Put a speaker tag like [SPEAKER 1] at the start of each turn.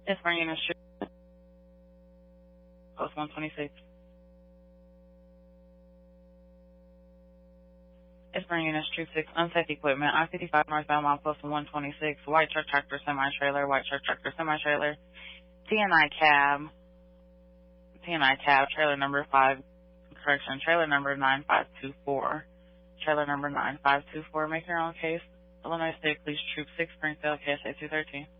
[SPEAKER 1] It's bringing us post 126. It's bringing us Troop 6, unsafe equipment, I-55 northbound mile post 126, white truck, tractor, semi-trailer, white truck, tractor, semi-trailer, TNI cab, trailer number 9524, trailer number 9524, make your own case, Illinois State Police Troop 6, Springfield, KSA 213.